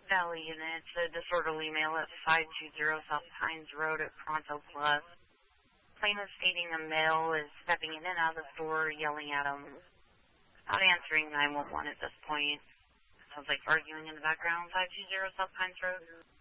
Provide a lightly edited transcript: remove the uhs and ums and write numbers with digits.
Valley unit to disorderly male at 520 South Pines Road at Pronto Plus. Plaintiff stating a male is stepping in and out of the store, yelling at him. Not answering 911 at this point. Sounds like arguing in the background, 520 South Pines Road.